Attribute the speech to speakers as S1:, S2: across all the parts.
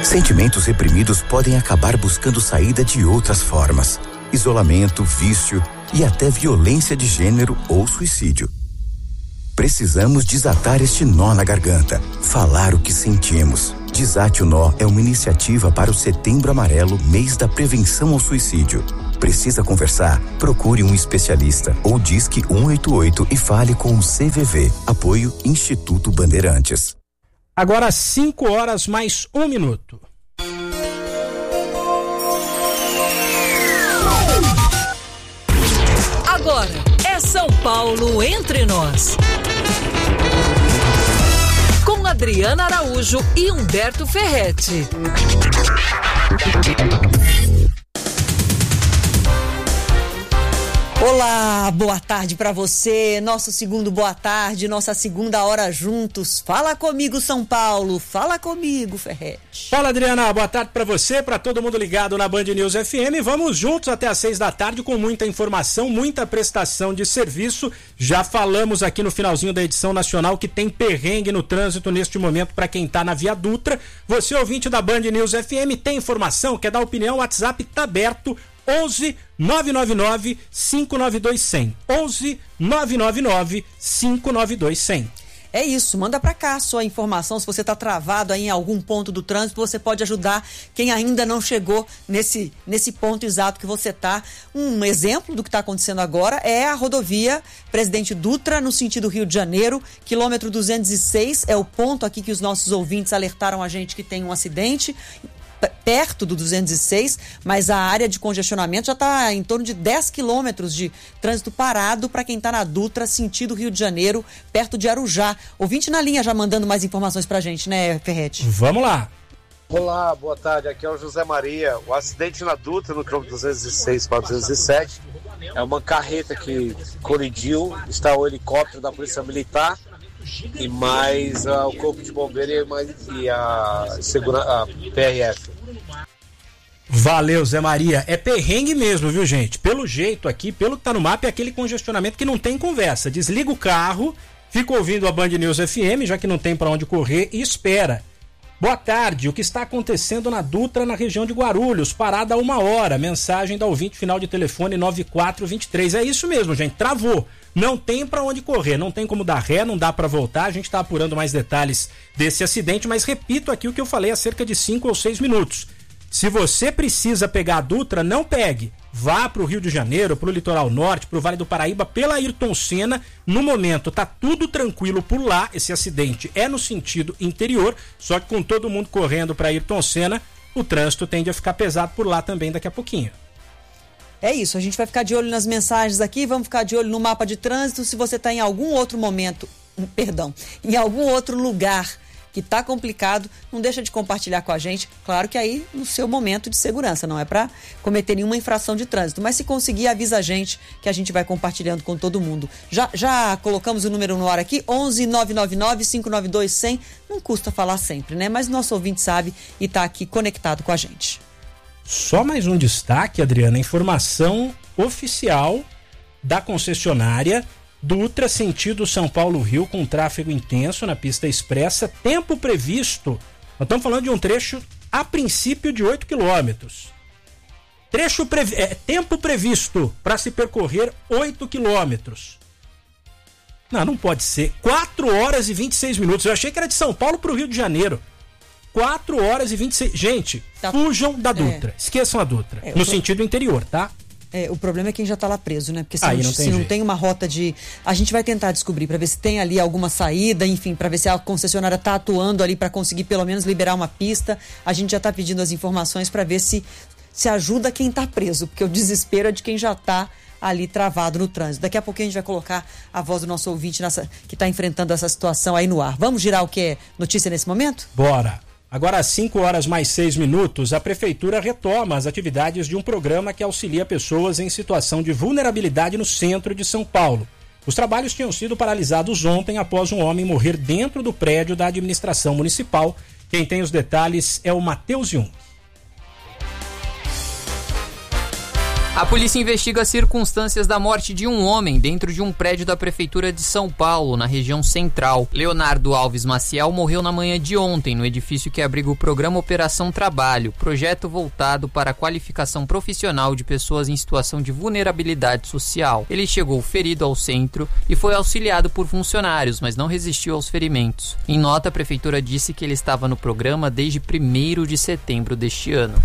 S1: Sentimentos reprimidos podem acabar buscando saída de outras formas: isolamento, vício e até violência de gênero ou suicídio. Precisamos desatar este nó na garganta, falar o que sentimos. Desate o Nó é uma iniciativa para o Setembro Amarelo, mês da prevenção ao suicídio. Precisa conversar? Procure um especialista ou disque 188 e fale com o CVV. Apoio Instituto Bandeirantes.
S2: Agora 5 horas mais 1 minuto.
S3: Agora é São Paulo entre nós. Com Adriana Araújo e Humberto Ferretti.
S4: Olá, boa tarde para você, nosso segundo boa tarde, nossa segunda hora juntos. Fala comigo, São Paulo, fala comigo, Ferretti.
S2: Fala, Adriana, boa tarde para você, para todo mundo ligado na Band News FM. Vamos juntos até às 6 da tarde com muita informação, muita prestação de serviço. Já falamos aqui no finalzinho da edição nacional que tem perrengue no trânsito neste momento para quem tá na Via Dutra. Você, ouvinte da Band News FM, tem informação, quer dar opinião, o WhatsApp tá aberto. 11 999 592 100. 11 999 592 100.
S4: É isso, manda pra cá sua informação. Se você tá travado aí em algum ponto do trânsito, você pode ajudar quem ainda não chegou nesse ponto exato que você tá. Um exemplo do que tá acontecendo agora é a rodovia Presidente Dutra, no sentido Rio de Janeiro, quilômetro 206, é o ponto aqui que os nossos ouvintes alertaram a gente que tem um acidente perto do 206, mas a área de congestionamento já está em torno de 10 quilômetros de trânsito parado para quem está na Dutra, sentido Rio de Janeiro, perto de Arujá. Ouvinte na linha já mandando mais informações para a gente, né, Ferretti?
S2: Vamos lá.
S5: Olá, boa tarde, aqui é o José Maria. O acidente na Dutra, no quilômetro 206 para 207, é uma carreta que colidiu, está o helicóptero da Polícia Militar e mais o Corpo de Bombeiro e a PRF.
S2: Valeu, Zé Maria. É perrengue mesmo, viu, gente? Pelo jeito aqui, pelo que tá no mapa, é aquele congestionamento que não tem conversa. Desliga o carro, fica ouvindo a Band News FM, já que não tem pra onde correr, e espera. Boa tarde, o que está acontecendo na Dutra, na região de Guarulhos? Parada há 1 hora. Mensagem da ouvinte, final de telefone 9423. É isso mesmo, gente, travou. Não tem pra onde correr, não tem como dar ré, não dá pra voltar. A gente tá apurando mais detalhes desse acidente, mas repito aqui o que eu falei há cerca de 5 ou 6 minutos. Se você precisa pegar a Dutra, não pegue. Vá pro Rio de Janeiro, pro Litoral Norte, pro Vale do Paraíba, pela Ayrton Senna. No momento tá tudo tranquilo por lá. Esse acidente é no sentido interior, só que com todo mundo correndo pra Ayrton Senna, o trânsito tende a ficar pesado por lá também daqui a pouquinho.
S4: É isso, a gente vai ficar de olho nas mensagens aqui, vamos ficar de olho no mapa de trânsito. Se você está em algum outro momento, em algum outro lugar que está complicado, não deixa de compartilhar com a gente. Claro que aí no seu momento de segurança, não é para cometer nenhuma infração de trânsito, mas se conseguir, avisa a gente que a gente vai compartilhando com todo mundo. Já colocamos o número no ar aqui, 11 999 592 100. Não custa falar sempre, né? Mas nosso ouvinte sabe e está aqui conectado com a gente.
S2: Só mais um destaque, Adriana, informação oficial da concessionária Dutra, sentido São Paulo-Rio, com tráfego intenso na pista expressa, tempo previsto, nós estamos falando de um trecho a princípio de 8 quilômetros. Tempo previsto para se percorrer 8 quilômetros. Não pode ser. 4 horas e 26 minutos. Eu achei que era de São Paulo para o Rio de Janeiro. 4 horas e 26. Gente, fujam da Dutra. Esqueçam a Dutra. No sentido interior, tá?
S4: O problema é quem já tá lá preso, né? Porque se não tem uma rota de... A gente vai tentar descobrir para ver se tem ali alguma saída, enfim, para ver se a concessionária tá atuando ali para conseguir pelo menos liberar uma pista. A gente já tá pedindo as informações para ver se ajuda quem tá preso, porque o desespero é de quem já tá ali travado no trânsito. Daqui a pouquinho a gente vai colocar a voz do nosso ouvinte que tá enfrentando essa situação aí no ar. Vamos girar o que é notícia nesse momento?
S2: Bora! Agora, às 5 horas mais 6 minutos, a Prefeitura retoma as atividades de um programa que auxilia pessoas em situação de vulnerabilidade no centro de São Paulo. Os trabalhos tinham sido paralisados ontem após um homem morrer dentro do prédio da administração municipal. Quem tem os detalhes é o Matheus Jung.
S6: A polícia investiga as circunstâncias da morte de um homem dentro de um prédio da Prefeitura de São Paulo, na região central. Leonardo Alves Maciel morreu na manhã de ontem no edifício que abriga o programa Operação Trabalho, projeto voltado para a qualificação profissional de pessoas em situação de vulnerabilidade social. Ele chegou ferido ao centro e foi auxiliado por funcionários, mas não resistiu aos ferimentos. Em nota, a Prefeitura disse que ele estava no programa desde 1º de setembro deste ano.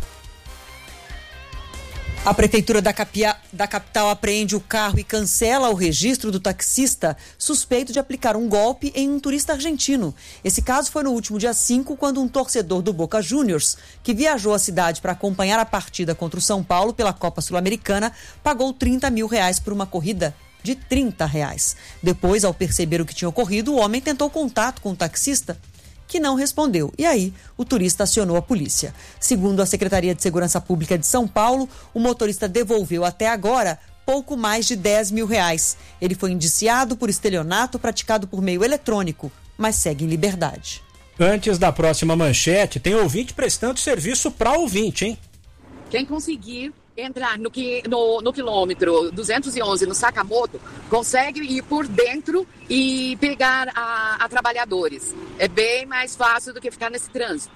S4: A Prefeitura da capital apreende o carro e cancela o registro do taxista suspeito de aplicar um golpe em um turista argentino. Esse caso foi no último dia 5, quando um torcedor do Boca Juniors, que viajou à cidade para acompanhar a partida contra o São Paulo pela Copa Sul-Americana, pagou R$30 mil por uma corrida de R$30. Depois, ao perceber o que tinha ocorrido, o homem tentou contato com o taxista, que não respondeu. E aí, o turista acionou a polícia. Segundo a Secretaria de Segurança Pública de São Paulo, o motorista devolveu até agora pouco mais de R$10 mil. Ele foi indiciado por estelionato praticado por meio eletrônico, mas segue em liberdade.
S2: Antes da próxima manchete, tem ouvinte prestando serviço para ouvinte, hein?
S7: Quem conseguir entrar no quilômetro 211 no Sakamoto, consegue ir por dentro e pegar a trabalhadores. É bem mais fácil do que ficar nesse trânsito.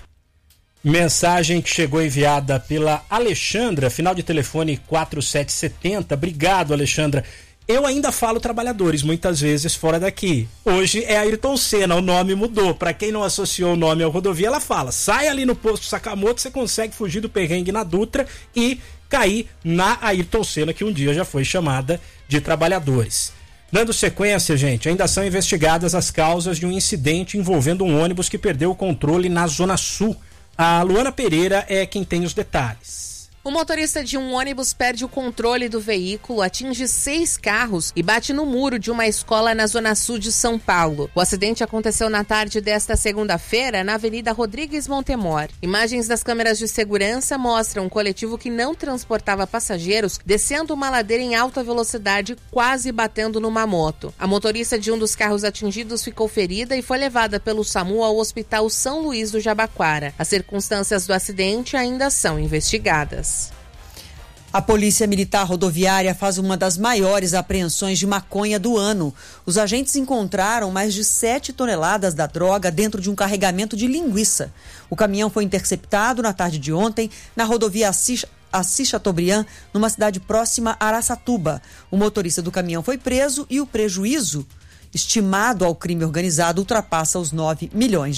S2: Mensagem que chegou enviada pela Alexandra, final de telefone 4770. Obrigado, Alexandra. Eu ainda falo trabalhadores, muitas vezes fora daqui. Hoje é Ayrton Senna, o nome mudou. Para quem não associou o nome à rodovia, ela fala: sai ali no posto Sakamoto, você consegue fugir do perrengue na Dutra e cair na Ayrton Senna, que um dia já foi chamada de trabalhadores. Dando sequência, gente, ainda são investigadas as causas de um incidente envolvendo um ônibus que perdeu o controle na Zona Sul. A Luana Pereira é quem tem os detalhes.
S8: O motorista de um ônibus perde o controle do veículo, atinge 6 carros e bate no muro de uma escola na Zona Sul de São Paulo. O acidente aconteceu na tarde desta segunda-feira, na Avenida Rodrigues Montemor. Imagens das câmeras de segurança mostram um coletivo que não transportava passageiros descendo uma ladeira em alta velocidade, quase batendo numa moto. A motorista de um dos carros atingidos ficou ferida e foi levada pelo SAMU ao Hospital São Luís do Jabaquara. As circunstâncias do acidente ainda são investigadas.
S4: A Polícia Militar Rodoviária faz uma das maiores apreensões de maconha do ano. Os agentes encontraram mais de 7 toneladas da droga dentro de um carregamento de linguiça. O caminhão foi interceptado na tarde de ontem na rodovia Assis Chateaubriand, numa cidade próxima a Araçatuba. O motorista do caminhão foi preso e o prejuízo estimado ao crime organizado ultrapassa os R$9 milhões.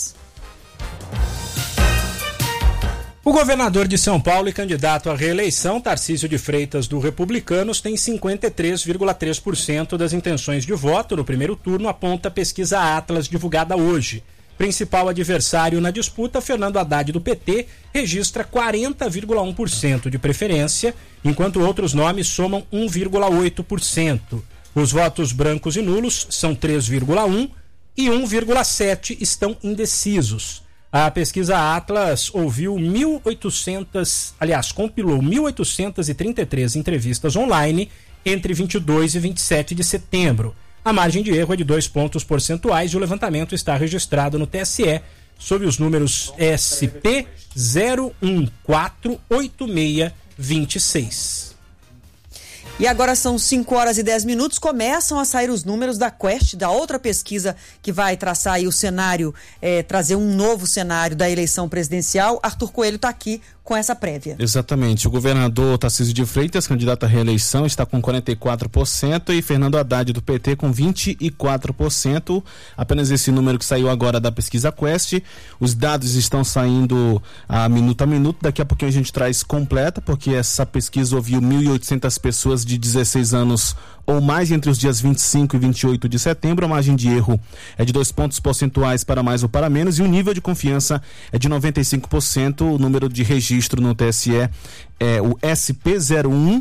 S2: O governador de São Paulo e candidato à reeleição, Tarcísio de Freitas, do Republicanos, tem 53,3% das intenções de voto no primeiro turno, aponta a pesquisa Atlas divulgada hoje. Principal adversário na disputa, Fernando Haddad, do PT, registra 40,1% de preferência, enquanto outros nomes somam 1,8%. Os votos brancos e nulos são 3,1% e 1,7% estão indecisos. A pesquisa Atlas compilou 1.833 entrevistas online entre 22 e 27 de setembro. A margem de erro é de 2 pontos percentuais e o levantamento está registrado no TSE sob os números SP 0148626.
S4: E agora são 5h10. Começam a sair os números da Quest, da outra pesquisa que vai traçar aí o cenário, trazer um novo cenário da eleição presidencial. Arthur Coelho está aqui com essa prévia.
S9: Exatamente. O governador Tarcísio de Freitas, candidato à reeleição, está com 44% e Fernando Haddad, do PT, com 24%. Apenas esse número que saiu agora da pesquisa Quest. Os dados estão saindo a minuto. Daqui a pouquinho a gente traz completa, porque essa pesquisa ouviu 1.800 pessoas de 16 anos ou mais entre os dias 25 e 28 de setembro. A margem de erro é de 2 pontos percentuais para mais ou para menos e o nível de confiança é de 95%. O número de registro no TSE é o SP01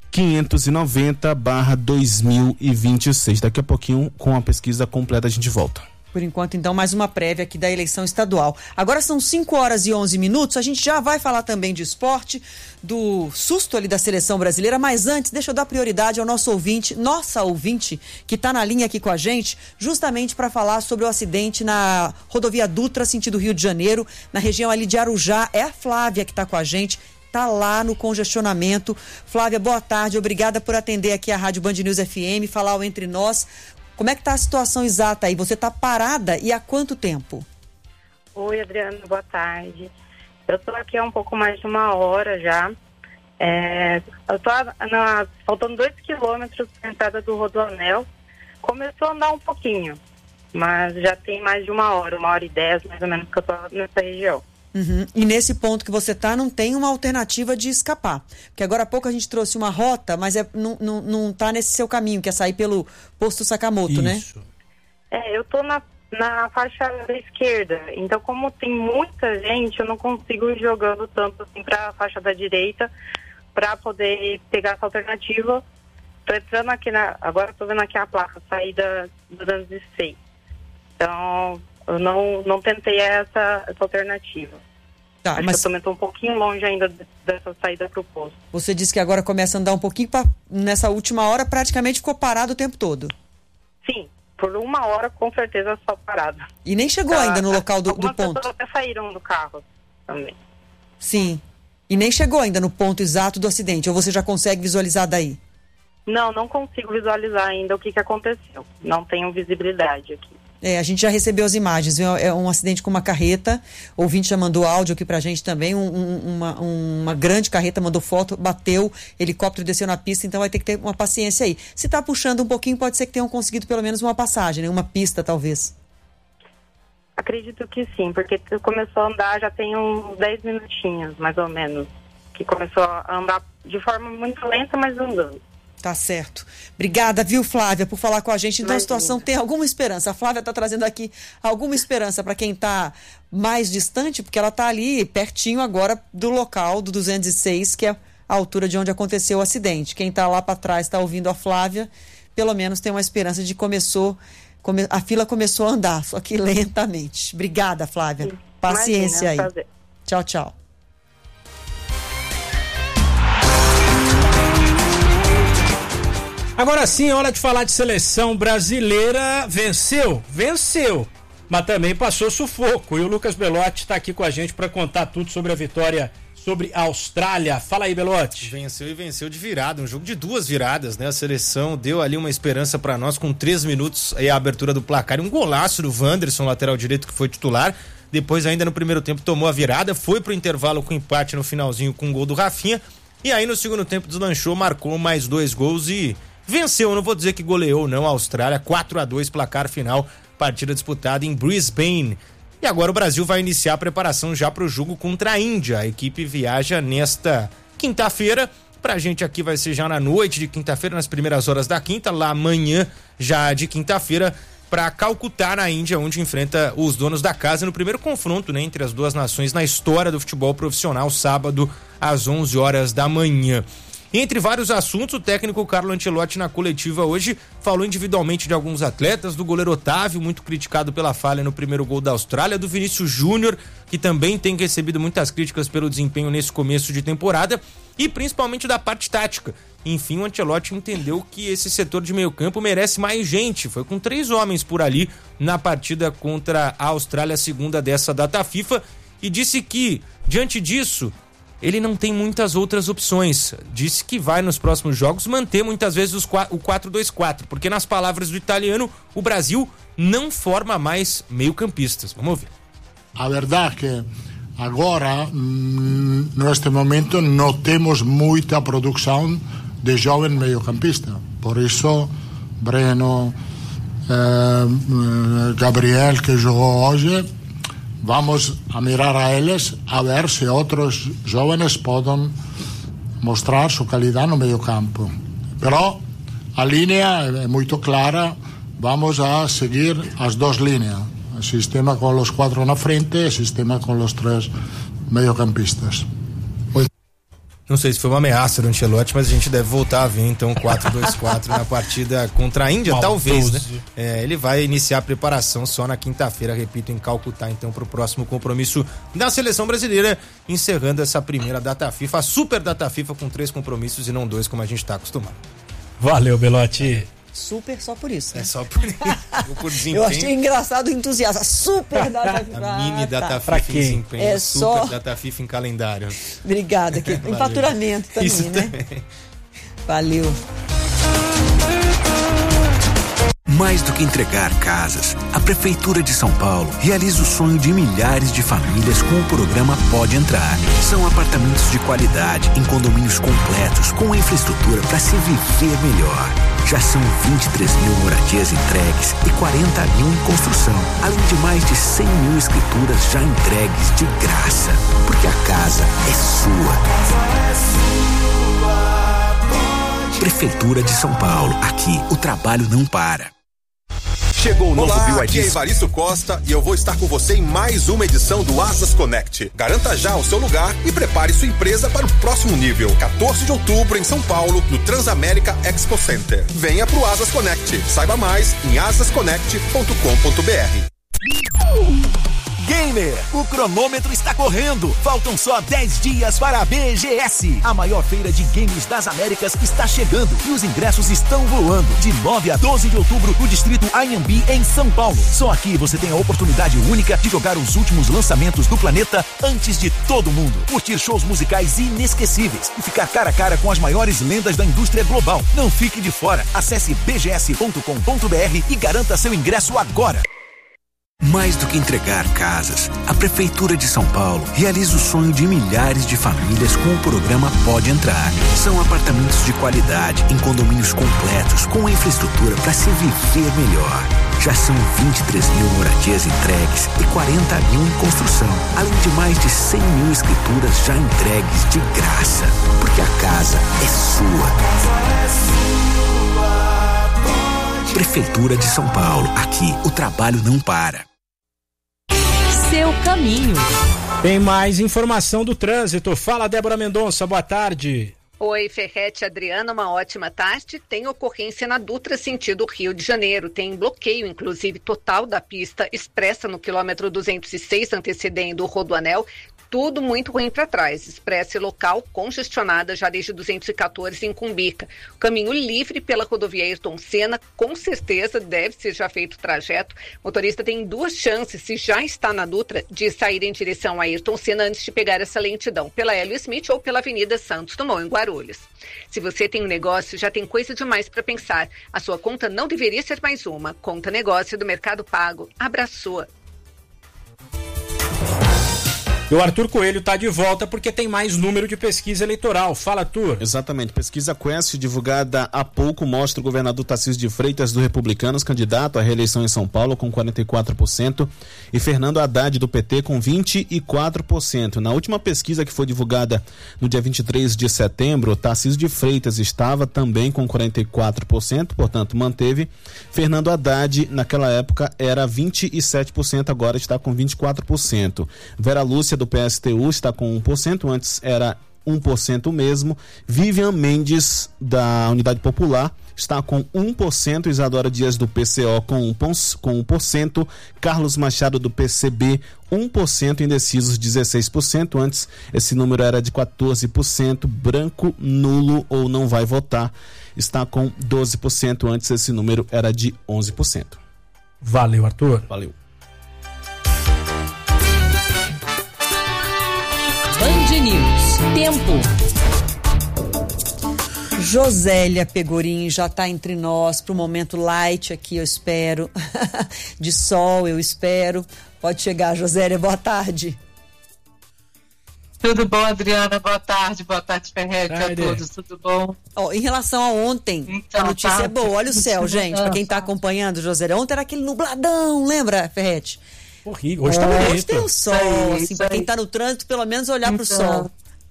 S9: 590/2026. Daqui a pouquinho, com a pesquisa completa, a gente volta.
S4: Por enquanto, então, mais uma prévia aqui da eleição estadual. Agora são 5h11. A gente já vai falar também de esporte, do susto ali da seleção brasileira, mas antes, deixa eu dar prioridade ao nossa ouvinte, que está na linha aqui com a gente, justamente para falar sobre o acidente na rodovia Dutra, sentido Rio de Janeiro, na região ali de Arujá. É a Flávia que está com a gente. tá lá no congestionamento. Flávia, boa tarde, obrigada por atender aqui a Rádio Band News FM, falar o Entre Nós. Como é que tá a situação exata aí? Você tá parada e há quanto tempo?
S10: Oi, Adriana, boa tarde. Eu tô aqui há um pouco mais de uma hora já. Eu tô faltando 2 quilômetros da entrada do Rodoanel. Começou a andar um pouquinho, mas já tem mais de 1h10, mais ou menos, que eu tô nessa região.
S4: Uhum. E nesse ponto que você tá, não tem uma alternativa de escapar. Porque agora há pouco a gente trouxe uma rota, mas não tá nesse seu caminho, que é sair pelo posto Sakamoto, né?
S10: Eu tô na faixa da esquerda. Então, como tem muita gente, eu não consigo ir jogando tanto assim pra faixa da direita para poder pegar essa alternativa. Tô entrando aqui agora tô vendo aqui a placa, saída 206. Então, eu não tentei essa alternativa.
S4: Tá,
S10: Acho
S4: mas
S10: que eu também tô um pouquinho longe ainda dessa saída pro posto.
S4: Você disse que agora começa a andar um pouquinho, nessa última hora praticamente ficou parado o tempo todo.
S10: Sim, por 1 hora com certeza só parado.
S4: E nem chegou ainda no local do ponto?
S10: Algumas pessoas até saíram do carro também.
S4: Sim, e nem chegou ainda no ponto exato do acidente, ou você já consegue visualizar daí?
S10: Não consigo visualizar ainda o que aconteceu. Não tenho visibilidade aqui.
S4: A gente já recebeu as imagens, viu? É um acidente com uma carreta, o ouvinte já mandou áudio aqui pra gente também, uma grande carreta mandou foto, bateu, helicóptero desceu na pista, então vai ter que ter uma paciência aí. Se tá puxando um pouquinho, pode ser que tenham conseguido pelo menos uma passagem, né? Uma pista talvez.
S10: Acredito que sim, porque começou a andar já tem uns 10 minutinhos, mais ou menos, que começou a andar de forma muito lenta, mas andando.
S4: Tá certo. Obrigada, viu, Flávia, por falar com a gente. Então a situação tem alguma esperança. A Flávia está trazendo aqui alguma esperança para quem está mais distante, porque ela está ali pertinho agora do local do 206, que é a altura de onde aconteceu o acidente. Quem está lá para trás está ouvindo a Flávia, pelo menos tem uma esperança de a fila começou a andar, só que lentamente. Obrigada, Flávia. Paciência aí. Tchau, tchau.
S2: Agora sim, é hora de falar de seleção brasileira. Venceu, mas também passou sufoco. E o Lucas Belotti está aqui com a gente para contar tudo sobre a vitória sobre a Austrália. Fala aí, Belotti.
S11: Venceu de virada, um jogo de 2 viradas, né? A seleção deu ali uma esperança para nós com 3 minutos aí a abertura do placar. Um golaço do Wanderson, lateral direito, que foi titular. Depois, ainda no primeiro tempo, tomou a virada, foi pro intervalo com empate no finalzinho com o gol do Rafinha. E aí no segundo tempo deslanchou, marcou mais 2 gols e venceu. Não vou dizer que goleou não a Austrália, 4-2 placar final, partida disputada em Brisbane. E agora o Brasil vai iniciar a preparação já para o jogo contra a Índia. A equipe viaja nesta quinta-feira. Pra gente aqui vai ser já na noite de quinta-feira, nas primeiras horas da quinta, lá amanhã já de quinta-feira, para Calcutá, na Índia, onde enfrenta os donos da casa no primeiro confronto, né, entre as duas nações na história do futebol profissional, sábado às 11 horas da manhã. Entre vários assuntos, o técnico Carlo Ancelotti na coletiva hoje falou individualmente de alguns atletas, do goleiro Otávio, muito criticado pela falha no primeiro gol da Austrália, do Vinícius Júnior, que também tem recebido muitas críticas pelo desempenho nesse começo de temporada, e principalmente da parte tática. Enfim, o Ancelotti entendeu que esse setor de meio campo merece mais gente. Foi com 3 homens por ali na partida contra a Austrália, segunda dessa data FIFA, e disse que, diante disso, ele não tem muitas outras opções. Disse que vai nos próximos jogos manter muitas vezes o 4-2-4, porque nas palavras do italiano, o Brasil não forma mais meio-campistas. Vamos ouvir.
S12: A verdade é que agora, neste momento, não temos muita produção de jovem meio-campista. Por isso, Breno, Gabriel, que jogou hoje, vamos a mirar a eles a ver se outros jovens podem mostrar sua qualidade no meio campo. Pero a linha é muito clara, vamos a seguir as 2 linhas, o sistema com os 4 na frente e o sistema com os 3 meio-campistas.
S11: Não sei se foi uma ameaça do Ancelotti, mas a gente deve voltar a ver então 4-2-4 na partida contra a Índia, talvez, né? Ele vai iniciar a preparação só na quinta-feira, repito, em Calcutá, então, para o próximo compromisso da seleção brasileira, encerrando essa primeira data FIFA, a super data FIFA com 3 compromissos e não 2, como a gente está acostumado.
S2: Valeu, Belotti.
S4: Super só por isso. Né?
S11: É só por isso. Por desempenho.
S4: Eu achei engraçado o entusiasmo. Super data FIFA.
S11: A mini data
S2: Pra
S11: FIFA em
S2: quem?
S11: desempenho.
S4: É
S11: Super
S4: só...
S11: data FIFA em calendário.
S4: Obrigada. Aqui. Em faturamento também,
S11: isso
S4: né?
S11: Também.
S4: Valeu.
S13: Mais do que entregar casas, a Prefeitura de São Paulo realiza o sonho de milhares de famílias com o programa Pode Entrar. São apartamentos de qualidade em condomínios completos com infraestrutura para se viver melhor. Já são 23 mil moradias entregues e 40 mil em construção, além de mais de 100 mil escrituras já entregues de graça. Porque a casa é sua. Prefeitura de São Paulo. Aqui o trabalho não para.
S14: Chegou o novo
S15: Olá,
S14: BYD.
S15: aqui é Evaristo Costa e eu vou estar com você em mais uma edição do Asas Connect. Garanta já o seu lugar e prepare sua empresa para o próximo nível. 14 de outubro em São Paulo, no Transamérica Expo Center. Venha pro Asas Connect. Saiba mais em asasconnect.com.br.
S16: Gamer, o cronômetro está correndo. Faltam só 10 dias para a BGS. A maior feira de games das Américas está chegando e os ingressos estão voando. De 9 a 12 de outubro, no distrito Anhembi, em São Paulo. Só aqui você tem a oportunidade única de jogar os últimos lançamentos do planeta antes de todo mundo. Curtir shows musicais inesquecíveis e ficar cara a cara com as maiores lendas da indústria global. Não fique de fora. Acesse bgs.com.br e garanta seu ingresso agora.
S13: Mais do que entregar casas, a Prefeitura de São Paulo realiza o sonho de milhares de famílias com o programa Pode Entrar. São apartamentos de qualidade em condomínios completos com infraestrutura para se viver melhor. Já são 23 mil moradias entregues e 40 mil em construção, além de mais de 100 mil escrituras já entregues de graça. Porque a casa é sua. Prefeitura de São Paulo. Aqui o trabalho não para.
S3: Seu caminho.
S2: Tem mais informação do trânsito. Fala, Débora Mendonça, boa tarde.
S17: Oi, Ferrete, Adriana, uma ótima tarde. Tem ocorrência na Dutra, sentido Rio de Janeiro. Tem bloqueio, inclusive, total da pista expressa no quilômetro 206, antecedendo o Rodoanel. Tudo muito ruim para trás. Expressa local congestionada já desde 214 em Cumbica. O caminho livre pela rodovia Ayrton Senna, com certeza deve ser já feito o trajeto. O motorista tem duas chances, se já está na Dutra, de sair em direção a Ayrton Senna antes de pegar essa lentidão, pela Hélio Smith ou pela Avenida Santos Dumont, em Guarulhos. Se você tem um negócio, já tem coisa demais para pensar. A sua conta não deveria ser mais uma. Conta negócio do Mercado Pago. Abraçou.
S2: E o Arthur Coelho está de volta porque tem mais número de pesquisa eleitoral. Fala, Arthur.
S9: Exatamente. Pesquisa Quest, divulgada há pouco, mostra o governador Tarcísio de Freitas, do Republicanos, candidato à reeleição em São Paulo, com 44%, e Fernando Haddad, do PT, com 24%. Na última pesquisa, que foi divulgada no dia 23 de setembro, Tarcísio de Freitas estava também com 44%, portanto, manteve. Fernando Haddad, naquela época, era 27%, agora está com 24%. Vera Lúcia, do PSTU, está com 1%, antes era 1% mesmo. Vivian Mendes, da Unidade Popular, está com 1%, Isadora Dias, do PCO, com 1%, Carlos Machado, do PCB, 1%, indecisos 16%, antes esse número era de 14%, branco, nulo ou não vai votar, está com 12%, antes esse número era de 11%.
S2: Valeu, Arthur.
S9: Valeu.
S3: Band News. Tempo.
S4: Josélia Pegorim já está entre nós para o momento light aqui, eu espero. De sol, eu espero. Pode chegar, Josélia. Boa tarde.
S18: Tudo bom, Adriana? Boa tarde, Ferrete, a todos, tudo bom?
S4: Em relação a ontem, então, a notícia é boa. Olha o céu, gente, para quem está acompanhando, Josélia. Ontem era aquele nubladão, lembra, Ferrete?
S2: Horrível. Hoje tá bonito.
S4: Hoje tem o sol, assim, para quem está no trânsito, pelo menos olhar para o sol.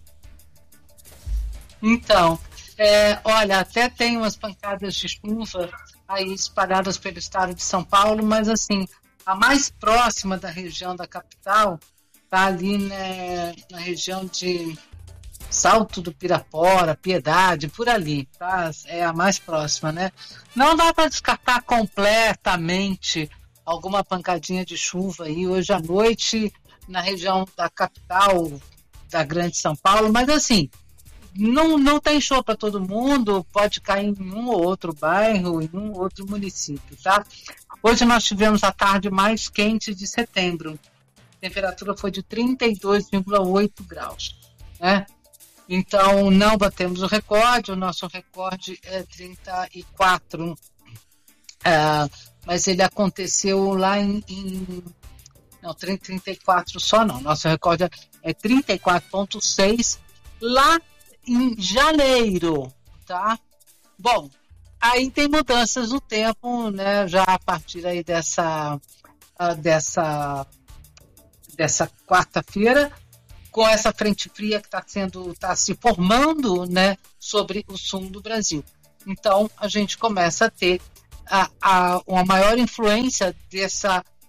S18: Então, olha, até tem umas pancadas de chuva aí espalhadas pelo estado de São Paulo, mas assim, a mais próxima da região da capital está ali, né, na região de Salto do Pirapora, Piedade, por ali, tá? É a mais próxima, né? Não dá para descartar completamente alguma pancadinha de chuva aí hoje à noite na região da capital da Grande São Paulo, mas assim, não tem show para todo mundo, pode cair em um ou outro bairro, em um ou outro município, tá? Hoje nós tivemos a tarde mais quente de setembro. A temperatura foi de 32,8 graus, né? Então, não batemos o recorde, o nosso recorde é 34, mas ele aconteceu lá não, 34 só não, nosso recorde é 34,6 lá em janeiro, tá? Bom, aí tem mudanças no tempo, né? Já a partir aí dessa quarta-feira, com essa frente fria que está se formando, né, sobre o sul do Brasil. Então, a gente começa a ter uma maior influência desse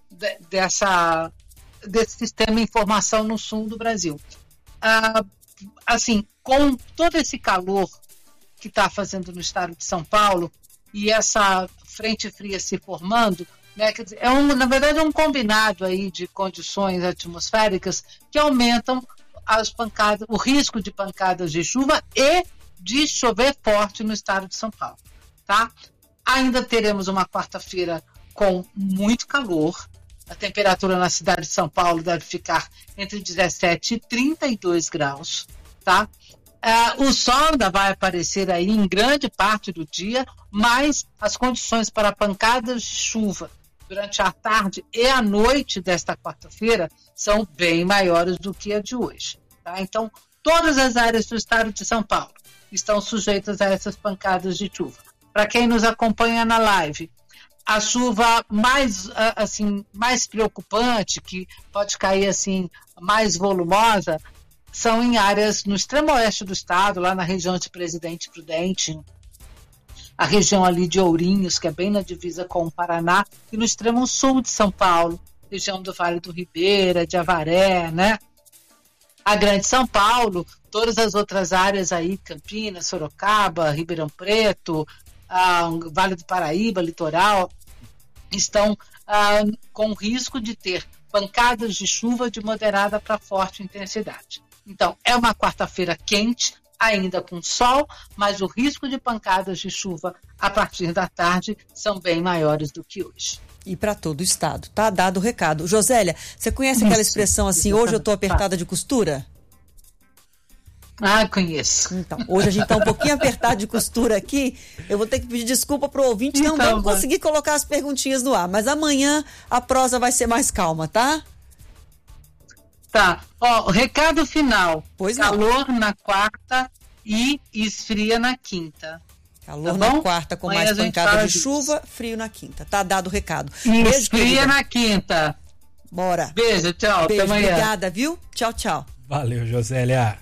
S18: sistema de informação no sul do Brasil. Assim, com todo esse calor que está fazendo no estado de São Paulo e essa frente fria se formando, né, quer dizer, na verdade é um combinado aí de condições atmosféricas que aumentam as pancadas, o risco de pancadas de chuva e de chover forte no estado de São Paulo, tá? Ainda teremos uma quarta-feira com muito calor. A temperatura na cidade de São Paulo deve ficar entre 17 e 32 graus, tá? O sol ainda vai aparecer aí em grande parte do dia, mas as condições para pancadas de chuva durante a tarde e a noite desta quarta-feira são bem maiores do que a de hoje, tá? Então, todas as áreas do estado de São Paulo estão sujeitas a essas pancadas de chuva. Para quem nos acompanha na live, a chuva mais preocupante, que pode cair assim, mais volumosa, são em áreas no extremo oeste do estado, lá na região de Presidente Prudente, a região ali de Ourinhos, que é bem na divisa com o Paraná, e no extremo sul de São Paulo, região do Vale do Ribeira, de Avaré, né? A Grande São Paulo, todas as outras áreas aí, Campinas, Sorocaba, Ribeirão Preto, Vale do Paraíba, litoral, estão com risco de ter pancadas de chuva de moderada para forte intensidade. Então, é uma quarta-feira quente, ainda com sol, mas o risco de pancadas de chuva a partir da tarde são bem maiores do que hoje.
S4: E para todo o estado, tá dado o recado. Josélia, você conhece aquela expressão assim, hoje eu tô apertada de costura?
S18: Conheço.
S4: Então, hoje a gente tá um pouquinho apertado de costura aqui, eu vou ter que pedir desculpa pro ouvinte, não vamos conseguir colocar as perguntinhas no ar, mas amanhã a prosa vai ser mais calma, tá?
S18: Tá, recado final.
S4: Pois
S18: calor na quarta e esfria na quinta.
S4: Calor na quarta com mais pancada de chuva, frio na quinta. Tá dado o recado.
S18: Beijo, esfria na quinta.
S4: Bora.
S18: Beijo, tchau.
S4: Beijo,
S18: até amanhã.
S4: Obrigada, viu? Tchau, tchau.
S2: Valeu, Josélia.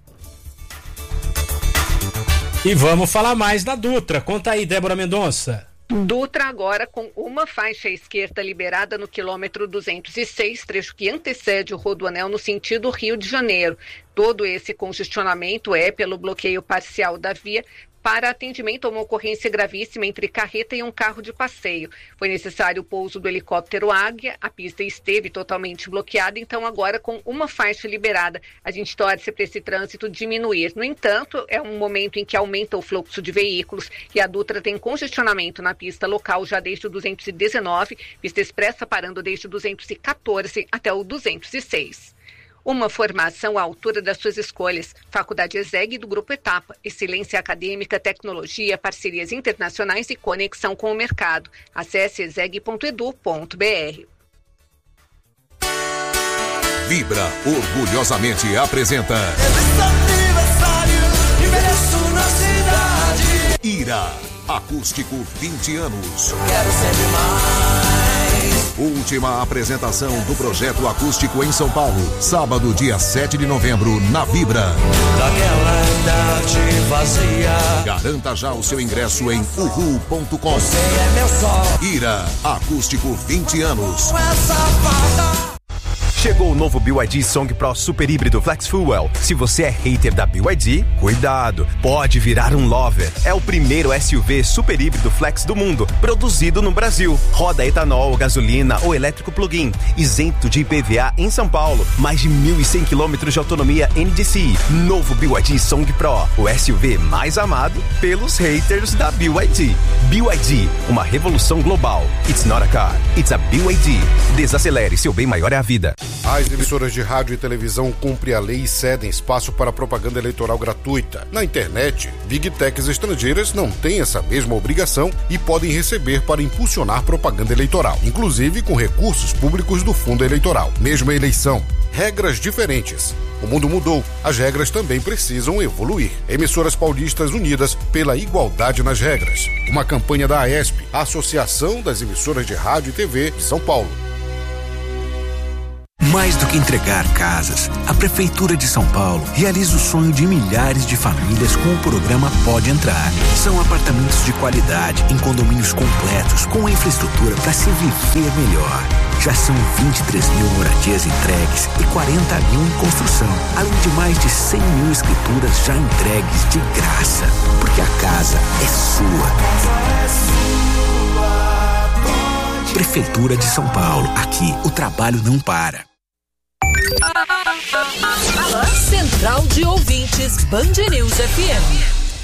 S2: E vamos falar mais da Dutra. Conta aí, Débora Mendonça.
S17: Dutra agora com uma faixa esquerda liberada no quilômetro 206, trecho que antecede o Rodoanel no sentido Rio de Janeiro. Todo esse congestionamento é pelo bloqueio parcial da via para atendimento a uma ocorrência gravíssima entre carreta e um carro de passeio. Foi necessário o pouso do helicóptero Águia, a pista esteve totalmente bloqueada, então agora com uma faixa liberada, a gente torce para esse trânsito diminuir. No entanto, é um momento em que aumenta o fluxo de veículos e a Dutra tem congestionamento na pista local já desde o 219, pista expressa parando desde o 214 até o 206. Uma formação à altura das suas escolhas. Faculdade ESEG do Grupo Etapa. Excelência acadêmica, tecnologia, parcerias internacionais e conexão com o mercado. Acesse exeg.edu.br.
S14: Vibra orgulhosamente apresenta Ira, acústico 20 anos.
S19: Quero sempre mais.
S14: Última apresentação do projeto acústico em São Paulo, sábado, dia 7 de novembro, na Vibra.
S19: Daquela idade vazia.
S14: Garanta já o seu ingresso em uhu.com.
S19: Você é meu sol.
S14: Ira, acústico 20 anos.
S20: Chegou o novo BYD Song Pro Super Híbrido Flex Fuel. Se você é hater da BYD, cuidado, pode virar um lover. É o primeiro SUV super híbrido flex do mundo, produzido no Brasil. Roda etanol, gasolina ou elétrico plug-in, isento de IPVA em São Paulo. Mais de 1.100 km de autonomia NDCi. Novo BYD Song Pro, o SUV mais amado pelos haters da BYD. BYD, uma revolução global. It's not a car, it's a BYD. Desacelere, seu bem maior é a vida.
S21: As emissoras de rádio e televisão cumprem a lei e cedem espaço para propaganda eleitoral gratuita. Na internet, Big Techs estrangeiras não têm essa mesma obrigação e podem receber para impulsionar propaganda eleitoral, inclusive com recursos públicos do fundo eleitoral. Mesma eleição, regras diferentes. O mundo mudou, as regras também precisam evoluir. Emissoras paulistas unidas pela igualdade nas regras. Uma campanha da AESP, a Associação das Emissoras de Rádio e TV de São Paulo.
S13: Mais do que entregar casas, a Prefeitura de São Paulo realiza o sonho de milhares de famílias com o programa Pode Entrar. São apartamentos de qualidade em condomínios completos com a infraestrutura para se viver melhor. Já são 23 mil moradias entregues e 40 mil em construção, além de mais de 100 mil escrituras já entregues de graça, porque a casa é sua. Prefeitura de São Paulo, aqui o trabalho não para.
S3: Central de Ouvintes, Band News FM.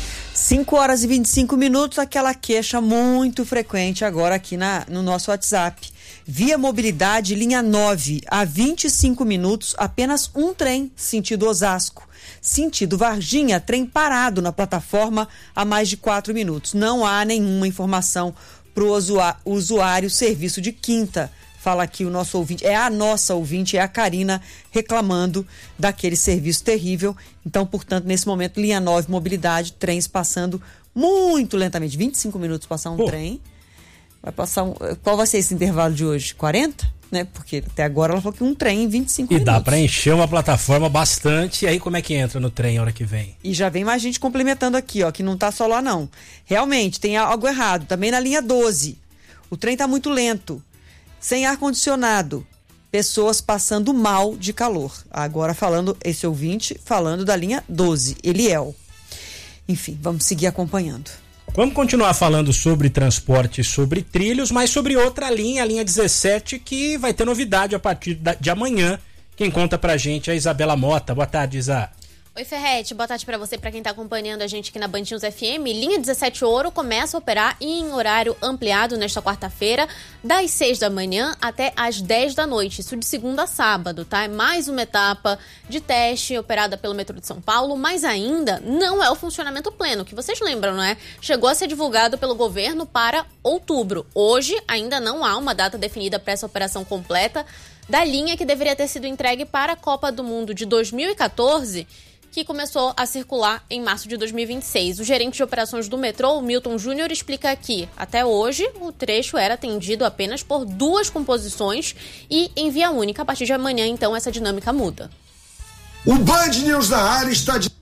S4: 5h25, aquela queixa muito frequente agora aqui no nosso WhatsApp. Via Mobilidade, linha 9, há 25 minutos, apenas um trem, sentido Osasco. Sentido Varginha, trem parado na plataforma há mais de 4 minutos. Não há nenhuma informação para o usuário, serviço de quinta. Fala aqui o nosso ouvinte, é a nossa ouvinte, é a Karina, reclamando daquele serviço terrível. Então, portanto, nesse momento, linha 9, mobilidade, trens passando muito lentamente. 25 minutos passar um trem. Vai passar qual vai ser esse intervalo de hoje? 40? Né? Porque até agora ela falou que um trem em 25 minutos.
S2: E dá para encher uma plataforma bastante. E aí como é que entra no trem a hora que vem?
S4: E já vem mais gente complementando aqui, ó, que não tá só lá não. Realmente, tem algo errado. Também na linha 12. O trem tá muito lento. Sem ar-condicionado, pessoas passando mal de calor. Agora falando, esse ouvinte, falando da linha 12, Eliel. Enfim, vamos seguir acompanhando.
S2: Vamos continuar falando sobre transporte, sobre trilhos, mas sobre outra linha, a linha 17, que vai ter novidade a partir de amanhã. Quem conta pra gente é a Isabela Mota. Boa tarde, Isa.
S22: Oi, Ferretti, boa tarde para você, para quem tá acompanhando a gente aqui na Band News FM. Linha 17 Ouro começa a operar em horário ampliado nesta quarta-feira, das 6 da manhã até as 10 da noite. Isso de segunda a sábado, tá? É mais uma etapa de teste operada pelo metrô de São Paulo, mas ainda não é o funcionamento pleno, que vocês lembram, não é? Chegou a ser divulgado pelo governo para outubro. Hoje ainda não há uma data definida para essa operação completa da linha, que deveria ter sido entregue para a Copa do Mundo de 2014, que começou a circular em março de 2026. O gerente de operações do metrô, Milton Júnior, explica que, até hoje, o trecho era atendido apenas por 2 composições e em via única. A partir de amanhã, então, essa dinâmica muda.
S23: O Band News na área está de...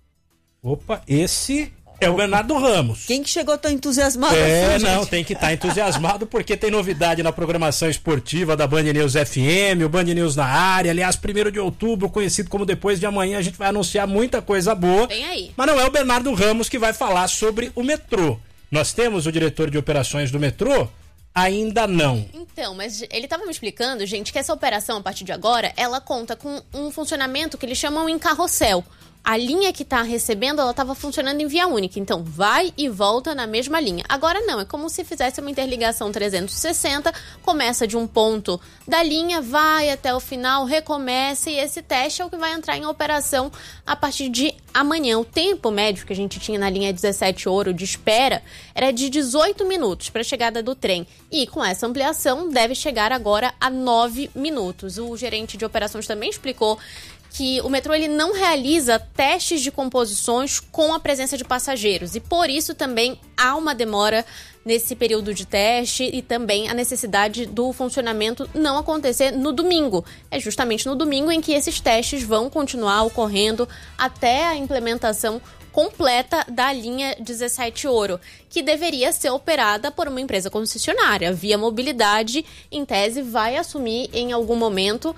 S2: Opa, esse é o Bernardo Ramos.
S4: Quem que chegou tão entusiasmado
S2: assim,
S4: não,
S2: tem que estar entusiasmado porque tem novidade na programação esportiva da Band News FM, o Band News na área. Aliás, 1º de outubro, conhecido como depois de amanhã, a gente vai anunciar muita coisa boa.
S22: Vem aí.
S2: Mas não é o Bernardo Ramos que vai falar sobre o metrô. Nós temos o diretor de operações do metrô? Ainda não.
S22: Então, mas ele estava me explicando, gente, que essa operação, a partir de agora, ela conta com um funcionamento que eles chamam em carrossel. A linha que está recebendo, ela estava funcionando em via única, então vai e volta na mesma linha. Agora não, é como se fizesse uma interligação 360, começa de um ponto da linha, vai até o final, recomeça, e esse teste é o que vai entrar em operação a partir de amanhã. O tempo médio que a gente tinha na linha 17 Ouro de espera era de 18 minutos para a chegada do trem, e com essa ampliação deve chegar agora a 9 minutos. O gerente de operações também explicou que o metrô ele não realiza testes de composições com a presença de passageiros, e por isso também há uma demora nesse período de teste e também a necessidade do funcionamento não acontecer no domingo. É justamente no domingo em que esses testes vão continuar ocorrendo até a implementação completa da linha 17 Ouro, que deveria ser operada por uma empresa concessionária. Via Mobilidade, em tese, vai assumir em algum momento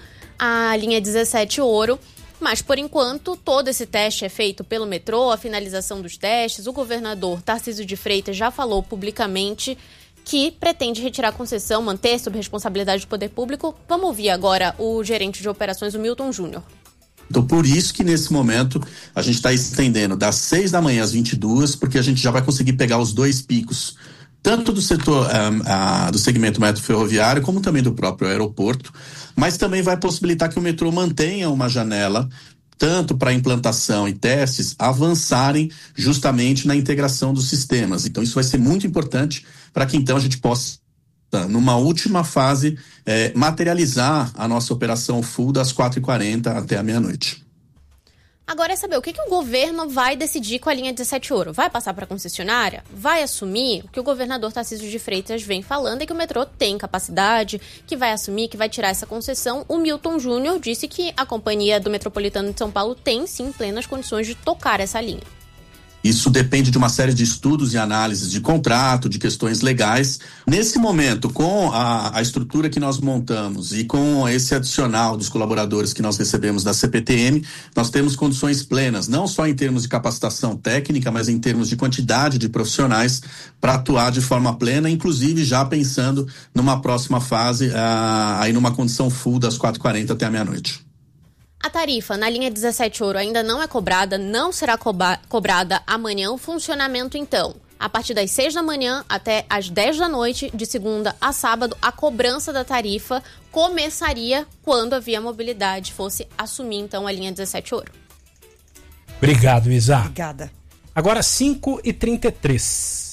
S22: a linha 17 Ouro. Mas, por enquanto, todo esse teste é feito pelo metrô, a finalização dos testes. O governador Tarcísio de Freitas já falou publicamente que pretende retirar a concessão, manter sob responsabilidade do poder público. Vamos ouvir agora o gerente de operações, o Milton Júnior.
S1: Então, por isso que nesse momento a gente está estendendo das 6 da manhã às 22, porque a gente já vai conseguir pegar os 2 picos, tanto do setor do segmento metro ferroviário, como também do próprio aeroporto, mas também vai possibilitar que o metrô mantenha uma janela, tanto para implantação e testes, avançarem justamente na integração dos sistemas. Então isso vai ser muito importante para que então a gente possa, numa última fase, materializar a nossa operação full das 4h40 até a meia-noite.
S22: Agora é saber o que o governo vai decidir com a linha 17 Ouro. Vai passar para a concessionária? Vai assumir? O que o governador Tarcísio de Freitas vem falando é que o metrô tem capacidade, que vai assumir, que vai tirar essa concessão. O Milton Júnior disse que a Companhia do Metropolitano de São Paulo tem, sim, plenas condições de tocar essa linha.
S1: Isso depende de uma série de estudos e análises de contrato, de questões legais. Nesse momento, com a estrutura que nós montamos e com esse adicional dos colaboradores que nós recebemos da CPTM, nós temos condições plenas, não só em termos de capacitação técnica, mas em termos de quantidade de profissionais para atuar de forma plena, inclusive já pensando numa próxima fase, aí numa condição full das 4h40 até a meia-noite.
S22: A tarifa na linha 17 Ouro ainda não é cobrada, não será cobrada amanhã. O funcionamento, então, a partir das 6 da manhã até as 10 da noite, de segunda a sábado, a cobrança da tarifa começaria quando a Via Mobilidade fosse assumir, então, a linha 17 Ouro.
S2: Obrigado, Isa.
S4: Obrigada.
S2: Agora 5h33.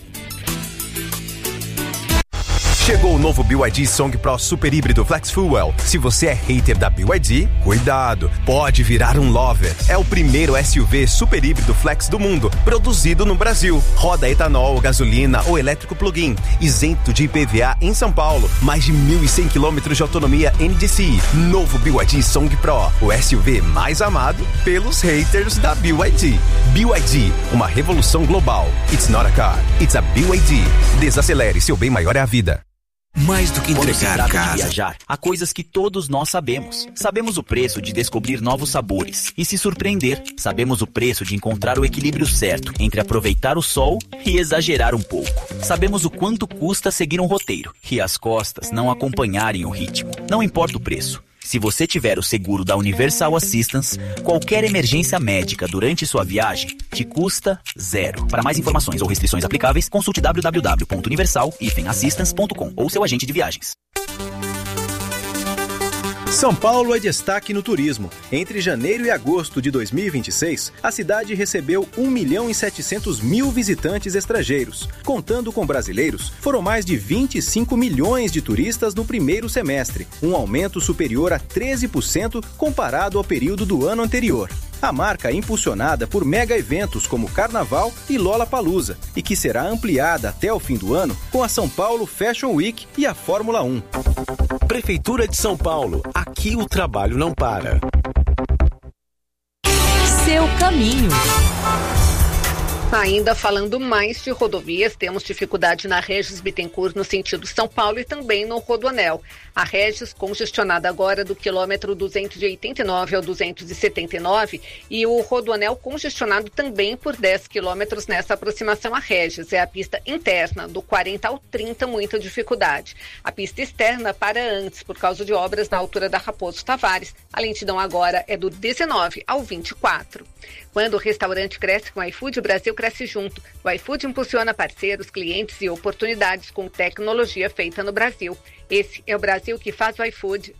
S20: Chegou o novo BYD Song Pro Super Híbrido Flex Fuel. Se você é hater da BYD, cuidado, pode virar um lover. É o primeiro SUV super híbrido flex do mundo, produzido no Brasil. Roda etanol, gasolina ou elétrico plug-in, isento de IPVA em São Paulo. Mais de 1.100 km de autonomia NDCi. Novo BYD Song Pro, o SUV mais amado pelos haters da BYD. BYD, uma revolução global. It's not a car, it's a BYD. Desacelere, seu bem maior é a vida.
S5: Mais do que entregar
S6: Quando se trata
S5: casa.
S6: de viajar, há coisas que todos nós sabemos. Sabemos o preço de descobrir novos sabores e se surpreender. Sabemos o preço de encontrar o equilíbrio certo entre aproveitar o sol e exagerar um pouco. Sabemos o quanto custa seguir um roteiro e as costas não acompanharem o ritmo. Não importa o preço. Se você tiver o seguro da Universal Assistance, qualquer emergência médica durante sua viagem te custa zero. Para mais informações ou restrições aplicáveis, consulte www.universal-assistance.com ou seu agente de viagens.
S24: São Paulo é destaque no turismo. Entre janeiro e agosto de 2026, a cidade recebeu 1.700.000 visitantes estrangeiros. Contando com brasileiros, foram mais de 25 milhões de turistas no primeiro semestre, um aumento superior a 13% comparado ao período do ano anterior. A marca é impulsionada por mega eventos como Carnaval e Lollapalooza, e que será ampliada até o fim do ano com a São Paulo Fashion Week e a Fórmula 1.
S25: Prefeitura de São Paulo. Aqui o trabalho não para.
S3: Seu caminho.
S17: Ainda falando mais de rodovias, temos dificuldade na Regis Bittencourt no sentido São Paulo e também no Rodoanel. A Regis congestionada agora do quilômetro 289 ao 279 e o Rodoanel congestionado também por 10 quilômetros nessa aproximação à Regis. É a pista interna, do 40 ao 30, muita dificuldade. A pista externa para antes, por causa de obras na altura da Raposo Tavares. A lentidão agora é do 19 ao 24. Quando o restaurante cresce com o iFood, o Brasil cresce junto. O iFood impulsiona parceiros, clientes e oportunidades com tecnologia feita no Brasil. Esse é o Brasil que faz o iFood.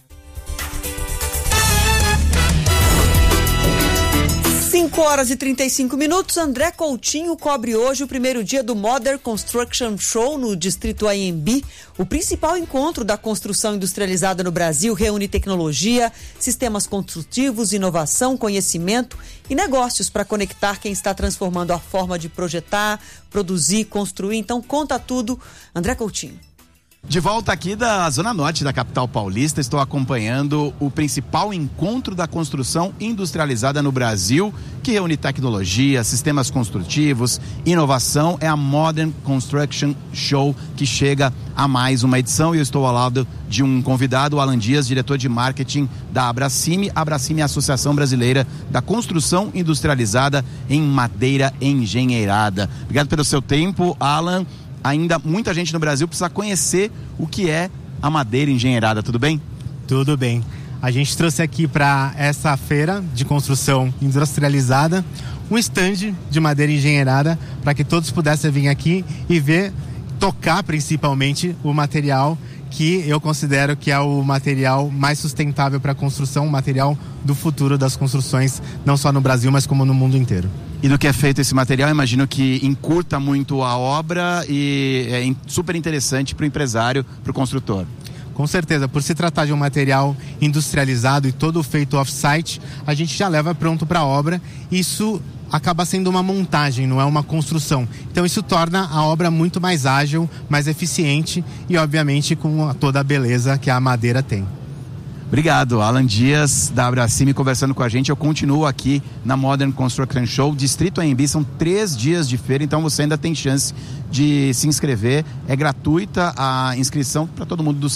S4: 5h35. André Coutinho cobre hoje o primeiro dia do Modern Construction Show no Distrito AMB. O principal encontro da construção industrializada no Brasil reúne tecnologia, sistemas construtivos, inovação, conhecimento e negócios para conectar quem está transformando a forma de projetar, produzir, construir. Então conta tudo, André Coutinho.
S5: De volta aqui da Zona Norte da capital paulista, estou acompanhando o principal encontro da construção industrializada no Brasil, que reúne tecnologia, sistemas construtivos, inovação. É a Modern Construction Show, que chega a mais uma edição, e eu estou ao lado de um convidado, o Alan Dias, diretor de marketing da Abracime. A Abracime é a Associação Brasileira da Construção Industrializada em Madeira Engenheirada. Obrigado pelo seu tempo, Alan. Ainda muita gente no Brasil precisa conhecer o que é a madeira engenheirada, tudo bem?
S7: Tudo bem. A gente trouxe aqui para essa feira de construção industrializada um stand de madeira engenheirada para que todos pudessem vir aqui e ver, tocar principalmente o material que eu considero que é o material mais sustentável para a construção, o material do futuro das construções, não só no Brasil, mas como no mundo inteiro.
S5: E do que é feito esse material, imagino que encurta muito a obra e é super interessante para o empresário, para o construtor.
S7: Com certeza, por se tratar de um material industrializado e todo feito off-site, a gente já leva pronto para a obra. Isso acaba sendo uma montagem, não é uma construção. Então isso torna a obra muito mais ágil, mais eficiente e obviamente com toda a beleza que a madeira tem.
S5: Obrigado, Alan Dias da Abracime conversando com a gente. Eu continuo aqui na Modern Construction Show, Distrito AMB. São 3 dias de feira, então você ainda tem chance de se inscrever. É gratuita a inscrição para todo mundo do